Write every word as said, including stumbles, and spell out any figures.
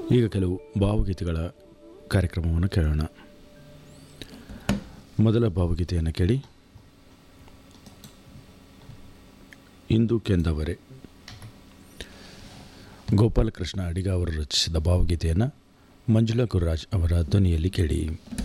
ಈಗ ಕೆಲವು ಭಾವಗೀತೆಗಳ ಕಾರ್ಯಕ್ರಮವನ್ನು ಕೇಳೋಣ. ಮೊದಲ ಭಾವಗೀತೆಯನ್ನು ಕೇಳಿ. ಇಂದು ಕೆಂದವರೆ, ಗೋಪಾಲಕೃಷ್ಣ ಅಡಿಗ ಅವರು ರಚಿಸಿದ ಭಾವಗೀತೆಯನ್ನು ಮಂಜುಳಾ ಗುರುರಾಜ್ ಅವರ ಧ್ವನಿಯಲ್ಲಿ ಕೇಳಿ.